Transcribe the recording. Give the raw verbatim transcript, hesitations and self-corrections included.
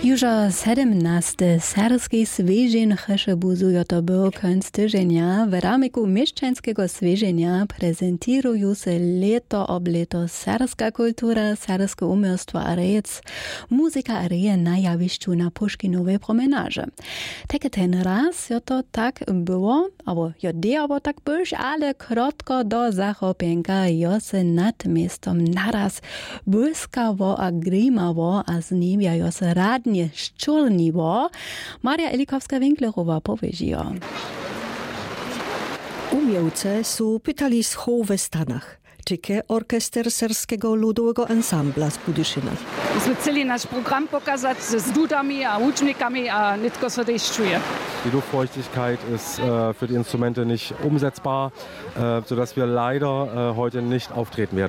Już sedemnaste serbski svežin buzują to był koniec tygodnia. W ramiku mieszczańskiego sveženia prezentują się leto ob leto serbska kultura, serbskie umiejstwo a rec, muzyka a reje na jawiszczu na Puszkinowej promenadze. Takie ten raz jo to tak było, albo jo de albo tak byś, ale krótko do zachopienka jo se nad miastem naraz błyskawo a grimawo a z nim jo se radnie szczulniwo. Maria Elikowska-Winklerowa powiedziała. Umiejce są pytali z w Stanach. Czyke orkester Serskiego Ludowego Ensembla z Budyszyna. Myśmy chcieli nasz program pokazać z dudami a łucznikami, a nitko so też czuje. Die Luftfeuchtigkeit ist äh, für die Instrumente nicht umsetzbar, äh, sodass wir leider äh, heute nicht auftreten werden.